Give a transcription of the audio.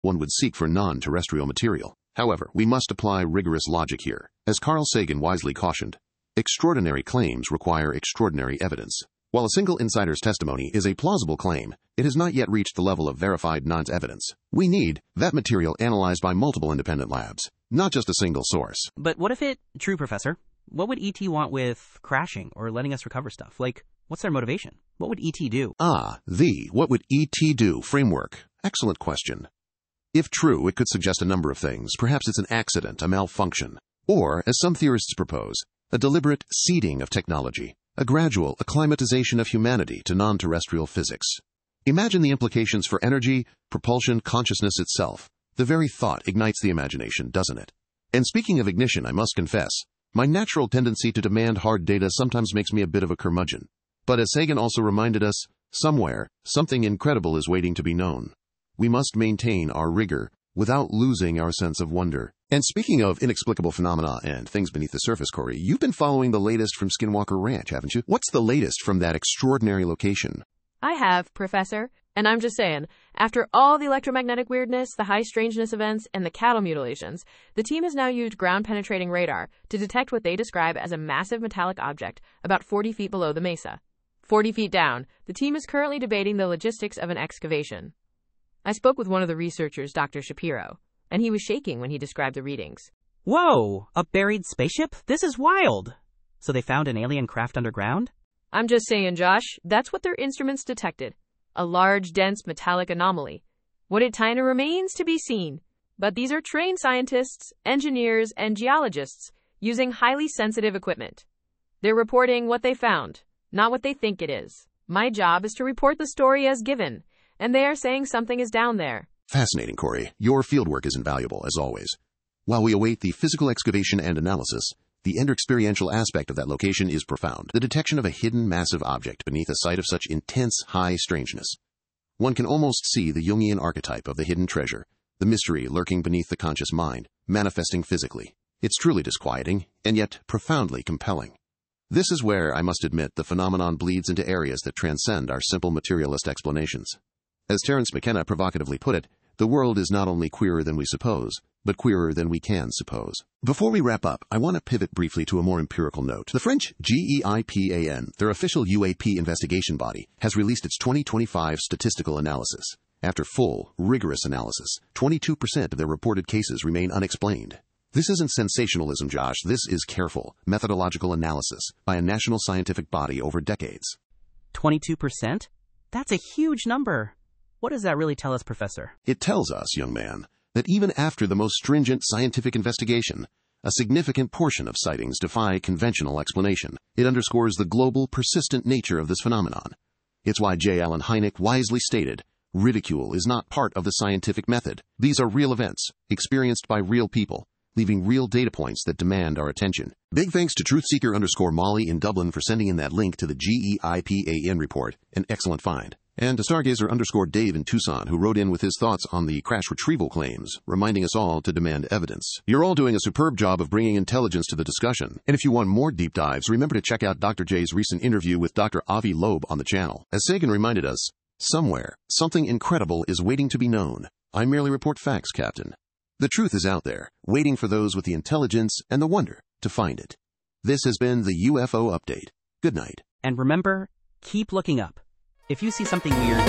one would seek for non-terrestrial material. However, we must apply rigorous logic here. As Carl Sagan wisely cautioned, extraordinary claims require extraordinary evidence. While a single insider's testimony is a plausible claim, it has not yet reached the level of verified non-evidence. We need that material analyzed by multiple independent labs, not just a single source. But what if true, Professor? What would ET want with crashing or letting us recover stuff? Like, what's their motivation? What would ET do? What would ET do framework. Excellent question. If true, it could suggest a number of things. Perhaps it's an accident, a malfunction. Or, as some theorists propose, a deliberate seeding of technology, a gradual acclimatization of humanity to non-terrestrial physics. Imagine the implications for energy, propulsion, consciousness itself. The very thought ignites the imagination, doesn't it? And speaking of ignition, I must confess, my natural tendency to demand hard data sometimes makes me a bit of a curmudgeon. But as Sagan also reminded us, somewhere, something incredible is waiting to be known. We must maintain our rigor without losing our sense of wonder. And speaking of inexplicable phenomena and things beneath the surface, Corey, you've been following the latest from Skinwalker Ranch, haven't you? What's the latest from that extraordinary location? I have, Professor. And I'm just saying, after all the electromagnetic weirdness, the high strangeness events, and the cattle mutilations, the team has now used ground-penetrating radar to detect what they describe as a massive metallic object about 40 feet below the mesa. 40 feet down, the team is currently debating the logistics of an excavation. I spoke with one of the researchers, Dr. Shapiro, and he was shaking when he described the readings. Whoa! A buried spaceship? This is wild! So they found an alien craft underground? I'm just saying, Josh, that's what their instruments detected. A large, dense, metallic anomaly. What it kinda remains to be seen. But these are trained scientists, engineers, and geologists using highly sensitive equipment. They're reporting what they found, not what they think it is. My job is to report the story as given, and they are saying something is down there. Fascinating, Corey. Your fieldwork is invaluable, as always. While we await the physical excavation and analysis, the experiential aspect of that location is profound. The detection of a hidden massive object beneath a site of such intense high strangeness. One can almost see the Jungian archetype of the hidden treasure, the mystery lurking beneath the conscious mind, manifesting physically. It's truly disquieting, and yet profoundly compelling. This is where, I must admit, the phenomenon bleeds into areas that transcend our simple materialist explanations. As Terence McKenna provocatively put it, the world is not only queerer than we suppose, but queerer than we can suppose. Before we wrap up, I want to pivot briefly to a more empirical note. The French GEIPAN, their official UAP investigation body, has released its 2025 statistical analysis. After full, rigorous analysis, 22% of their reported cases remain unexplained. This isn't sensationalism, Josh. This is careful, methodological analysis by a national scientific body over decades. 22%? That's a huge number. What does that really tell us, Professor? It tells us, young man, that even after the most stringent scientific investigation, a significant portion of sightings defy conventional explanation. It underscores the global, persistent nature of this phenomenon. It's why J. Allen Hynek wisely stated, ridicule is not part of the scientific method. These are real events, experienced by real people, leaving real data points that demand our attention. Big thanks to TruthSeeker_Molly in Dublin for sending in that link to the GEIPAN report, an excellent find. And to Stargazer_Dave in Tucson, who wrote in with his thoughts on the crash retrieval claims, reminding us all to demand evidence. You're all doing a superb job of bringing intelligence to the discussion. And if you want more deep dives, remember to check out Dr. J's recent interview with Dr. Avi Loeb on the channel. As Sagan reminded us, somewhere, something incredible is waiting to be known. I merely report facts, Captain. The truth is out there, waiting for those with the intelligence and the wonder to find it. This has been the UFO Update. Good night. And remember, keep looking up. If you see something weird,